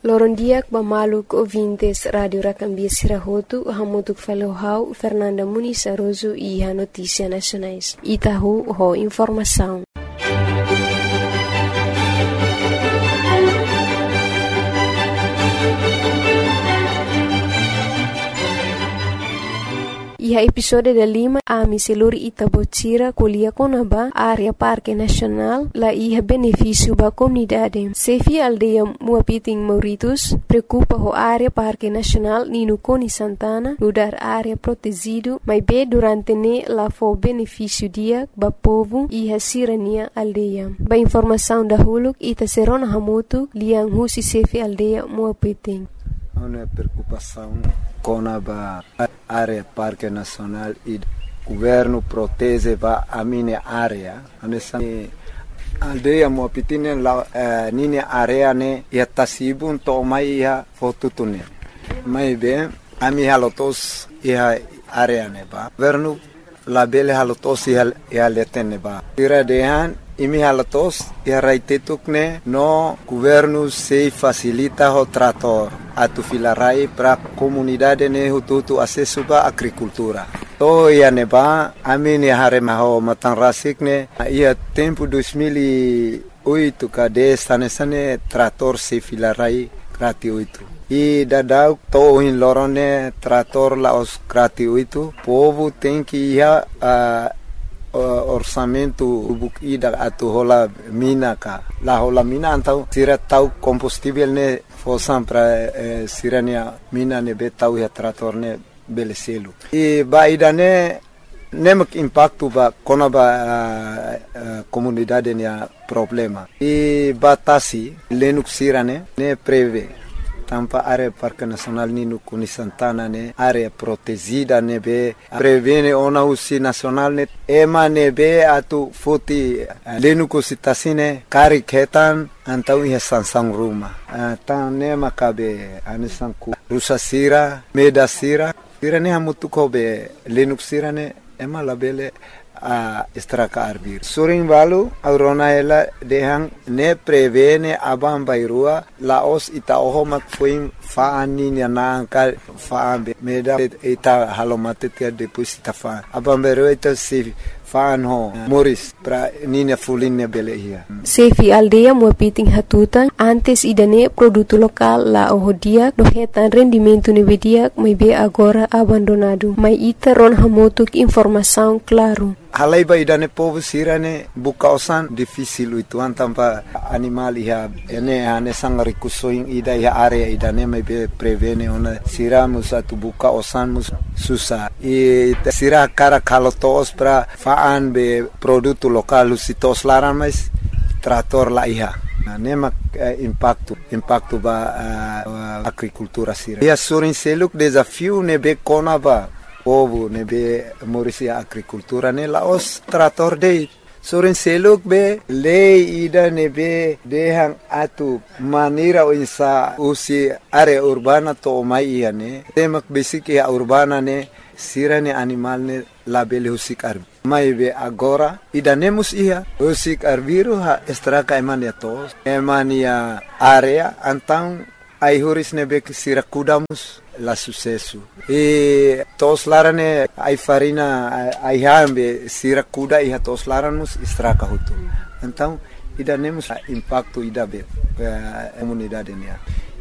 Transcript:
Lorondiak Bamaluk ouvintes Rádio Racambia Sirahotu, Hamutuk Falohau, Fernanda Muniz Aroso e a Notícia Nacionais. Itahu, ho informação. E a episódio da Lima, a Miseluri Itabotira, Colia Conaba, área Parque Nacional, lá ia benefício para a comunidade. Sefi aldeia Muapiting Mauritus, preocupa a área Parque Nacional Nino Coni Santana, lugar área protegido, mas bem durante ne lá foi benefício dia para povo e a sirania aldeia. Ba informação da Huluk, Itaserona Hamutu, Liang Husi Sefi aldeia Muapiting. Uma preocupação com a área Parque Nacional e o governo protege a minha área. A aldeia Muapiting é minha área né e a tasibun to mai a fotutune. Mas bem a minha lotos e a área né ba. Governo label halotos e a letene ba. Tira dehan imi halatos e a raitetuk no governo se facilita o trator atu filarai para comunidade ne hututu acesso ba agricultura. To ia neba amini harema ho matanrasik ne ia tempo 2008 kade sane trator se filarai gratuito. E dadau to in lorone trator la os gratuito. Povo tem que ia orçamento bukida atu hola mina ka la hola mina antau sira tau combustível ne fosam para sirania mina ne betau ya trator ne beleselu e baida ne nemak impacto ba konaba comunidade ne problema e batasi lenuk sirane ne preve tampa área Parque Nacional Nino Cuni Santana ne área protegida ne be prevene ona usi nacional ne ema ne be atu futi lenuko sitasine kari ketan antau ia sansang ruma tan ne makabe anisanku rusa sira meda sira ne hamutu kobe lenuk sira ne ema labele a estraka arbir suring balu aurona ela dehang ne prevene abam bairua laos ita ohomak fuim faani ni anangka faambe meda ita halomatet ke depois ita fa abam bairua ita si faan ho moris pra nina fulinne belehia Sefi aldeia Muapiting hatutan antes idane produto lokal la ohodia dohetan rendimento nevedia mai be agora abandonado mai ita ron hamotuk informação claro. Halai ba idane povo sirane bukausan difícil itu tanpa animal ia ene ane sang rikusoing ida ia area idane mai be prevene ona siramus atu bukausan mus susah e sira cara kalotos pra faan be produto lokal sitos laran mais trator la ia nemak impacto ba agricultura sira ia surin seluk desafio ne be konaba povo ne be morisia agricultura ne laos trator de soren seluk be lei ida ne be dehang atu manira insa usi area urbana to mai ia ne temak basic ya urbana ne sirane animal ne label husik arbi mai be agora ida nemus ia husik arbiru ha estraka emania tos emania area antang ai huris ne be sira kudamus la sucesso e tos larane ai farina ai hambe sira kuda e tos laranos estraka hutu então ida nemos impacto ida be comunidade ne